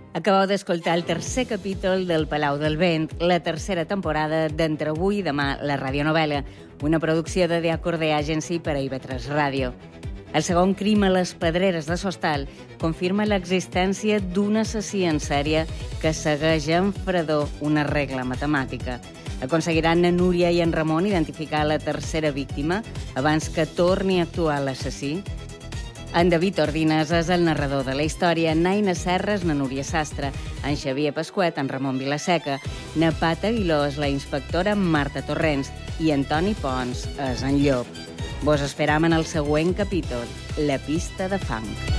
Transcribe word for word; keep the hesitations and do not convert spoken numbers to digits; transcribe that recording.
Acabeu d'escoltar el tercer capítol del Palau del Vent, la tercera temporada d'Entre avui i demà la radionovel·la, una producció de The Accorder Agency per a I V tres Ràdio. El segon crim a les Pedreres de Sostal confirma l'existència d'un assassí en sèrie que segueix en fredor una regla matemàtica. Aconseguiran en Núria i en Ramon identificar la tercera víctima abans que torni a actuar l'assassí? En David Ordines és el narrador de la història, Naina Serres, na Núria Sastre, en Xavier Pasquet, en Ramon Vilaseca, na Pat Aguiló és la inspectora Marta Torrents i Antoni Pons és en Llop. Vos esperam en el següent capítol, La pista de fang.